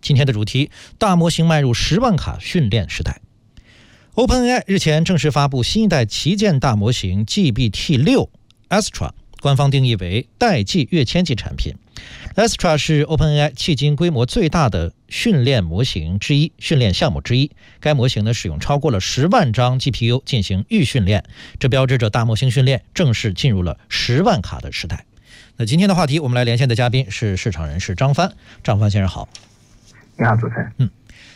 今天的主题：大模型迈入10万卡训练时代。OpenAI 日前正式发布新一代旗舰大模型 GPT-6 Astra， 官方定义为代际跃迁级产品。Astra 是 OpenAI 迄今规模最大的训练模型之一，训练项目之一。该模型使用超过了10万张 GPU 进行预训练，这标志着大模型训练正式进入了10万卡的时代。那今天的话题，我们来连线的嘉宾是市场人士张帆。张帆先生好。 你好，主持人。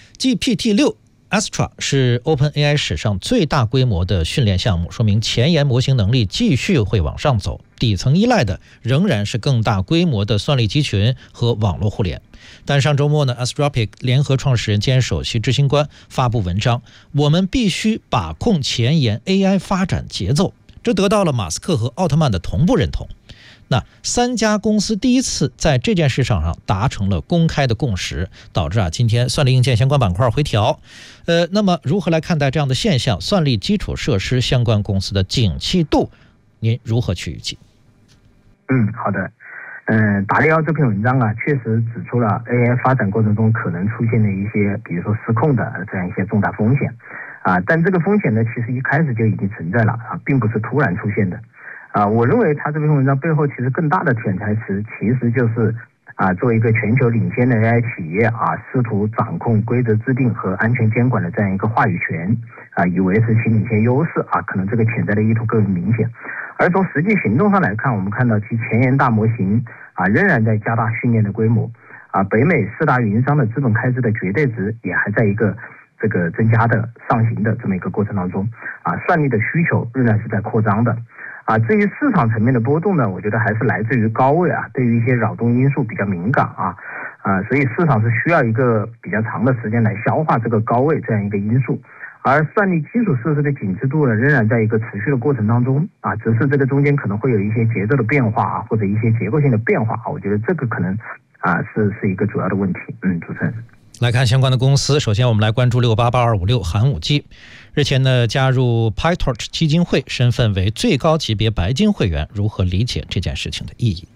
GPT-6 Astra 是 OpenAI 史上最大规模的训练项目，说明前沿模型能力继续会往上走，底层依赖的仍然是更大规模的算力集群和网络互联。但上周末呢 Anthropic 联合创始人兼首席执行官发布文章，我们必须把控前沿 AI 发展节奏，这得到了马斯克和奥特曼的同步认同。那3家公司第一次在这件事上达成了公开的共识，导致今天算力硬件相关板块回调。那么如何来看待这样的现象？算力基础设施相关公司的景气度，您如何去预计？ 好的。达利奥这篇文章确实指出了 AI 发展过程中可能出现的一些，比如说失控的这样一些重大风险但这个风险呢，其实一开始就已经存在了并不是突然出现的。我认为他这篇文章背后其实更大的潜台词，其实就是作为一个全球领先的 AI 企业试图掌控规则制定和安全监管的这样一个话语权以维持其领先优势可能这个潜在的意图更明显。而从实际行动上来看，我们看到其前沿大模型仍然在加大训练的规模北美4大运营商的资本开支的绝对值也还在一个这个增加的上行的这么一个过程当中算力的需求仍然是在扩张的至于市场层面的波动呢，我觉得还是来自于高位对于一些扰动因素比较敏感所以市场是需要一个比较长的时间来消化这个高位这样一个因素。而算力基础设施的景气度呢，仍然在一个持续的过程当中只是这个中间可能会有一些节奏的变化或者一些结构性的变化我觉得这个可能是一个主要的问题。主持人。 来看相关的公司，首先我们来关注688256寒武纪。日前呢加入 PyTorch 基金会，身份为最高级别白金会员，如何理解这件事情的意义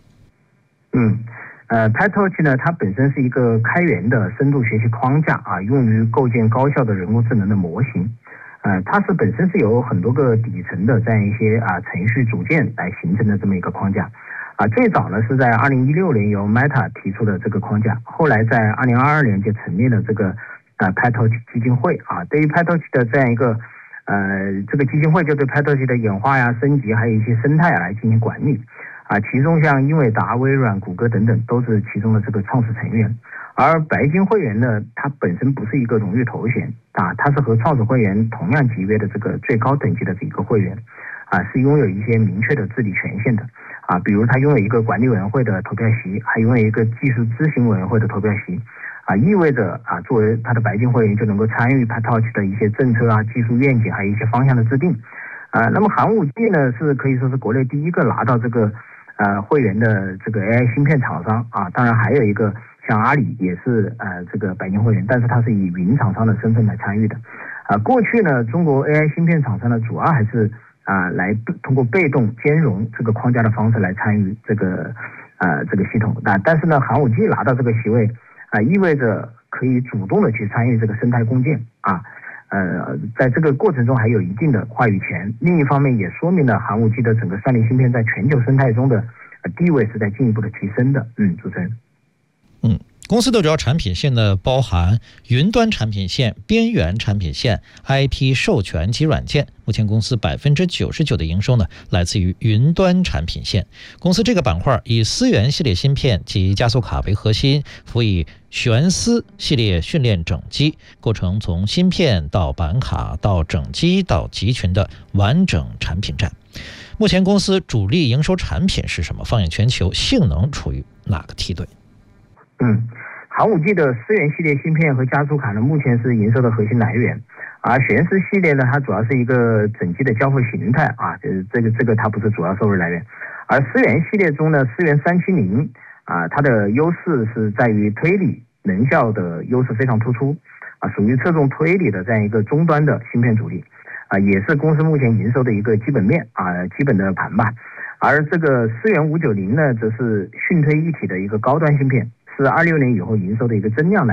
？PyTorch 呢，它本身是一个开源的深度学习框架用于构建高效的人工智能的模型。它是本身是有很多个底层的这样一些程序组件来形成的这么一个框架。最早呢是在2016年由 Meta 提出的这个框架，后来在2022年就成立了这个PyTorch 基金会对于 PyTorch 的这样一个这个基金会就对 PyTorch 的演化升级还有一些生态来进行管理其中像英伟达、微软、谷歌等等都是其中的这个创始成员。而白金会员呢，它本身不是一个荣誉头衔它是和创始会员同样级别的这个最高等级的这个会员是拥有一些明确的治理权限的比如它拥有一个管理委员会的投票席，还拥有一个技术咨询委员会的投票席意味着作为它的白金会员就能够参与 PyTorch 的一些政策技术愿景还有一些方向的制定那么寒武纪呢是可以说是国内第一个拿到这个会员的这个 AI 芯片厂商当然还有一个像阿里也是这个白金会员，但是它是以云厂商的身份来参与的过去呢中国 AI 芯片厂商呢主要还是来通过被动兼容这个框架的方式来参与这个系统但是呢寒武纪拿到这个席位意味着可以主动的去参与这个生态共建在这个过程中还有一定的话语权。另一方面也说明了寒武纪的整个算力芯片在全球生态中的地位是在进一步的提升的。主持人。 公司的主要产品线呢，包含云端产品线、边缘产品线、IP 授权及软件。目前公司99%的营收呢，来自于云端产品线。公司这个板块以思源系列芯片及加速卡为核心，辅以玄思系列训练整机，构成从芯片到板卡到整机到集群的完整产品站。目前公司主力营收产品是什么？放眼全球，性能处于哪个梯队？ 寒武纪的思源系列芯片和加速卡呢，目前是营收的核心来源，而玄思系列呢，它主要是一个整机的交付形态这个它不是主要收入来源。而思源系列中呢，思源370它的优势是在于推理能效的优势非常突出属于侧重推理的这样一个终端的芯片主力也是公司目前营收的一个基本面基本的盘吧。而这个思源590呢，则是讯推一体的一个高端芯片，是26年以后营收的一个增量来